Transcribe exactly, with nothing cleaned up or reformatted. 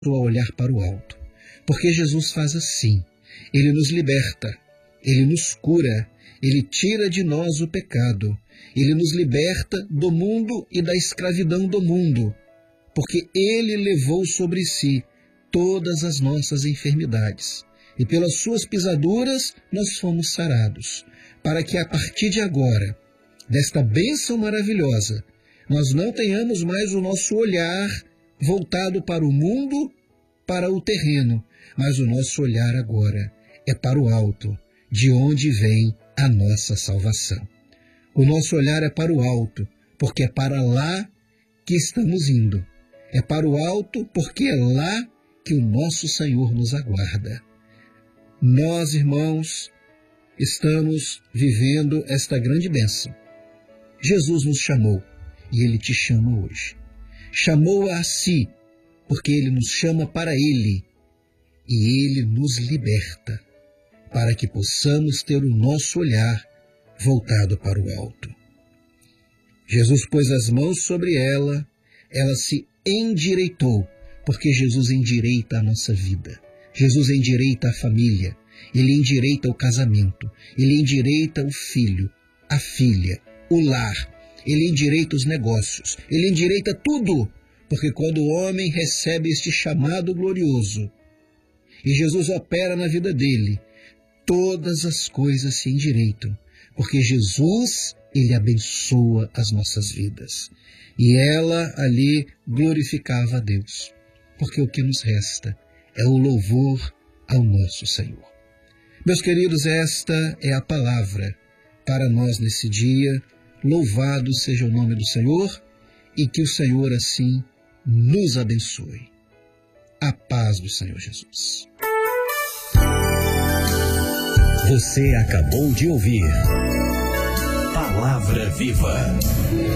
a olhar para o alto. Porque Jesus faz assim. Ele nos liberta, Ele nos cura, Ele tira de nós o pecado, Ele nos liberta do mundo e da escravidão do mundo, porque Ele levou sobre si todas as nossas enfermidades. E pelas suas pisaduras nós fomos sarados, para que a partir de agora, desta bênção maravilhosa, nós não tenhamos mais o nosso olhar voltado para o mundo, para o terreno, mas o nosso olhar agora é para o alto, de onde vem a nossa salvação. O nosso olhar é para o alto, porque é para lá que estamos indo. É para o alto, porque é lá que o nosso Senhor nos aguarda. Nós, irmãos, estamos vivendo esta grande bênção. Jesus nos chamou e Ele te chama hoje. Chamou-a a si, porque Ele nos chama para Ele e Ele nos liberta, para que possamos ter o nosso olhar voltado para o alto. Jesus pôs as mãos sobre ela, ela se endireitou, porque Jesus endireita a nossa vida. Jesus endireita a família, Ele endireita o casamento, Ele endireita o filho, a filha, o lar, Ele endireita os negócios, Ele endireita tudo, porque quando o homem recebe este chamado glorioso e Jesus opera na vida dele, todas as coisas se endireitam, porque Jesus, Ele abençoa as nossas vidas. E ela ali glorificava a Deus, porque o que nos resta é o louvor ao nosso Senhor. Meus queridos, esta é a palavra para nós nesse dia. Louvado seja o nome do Senhor e que o Senhor assim nos abençoe. A paz do Senhor Jesus. Você acabou de ouvir Palavra Viva.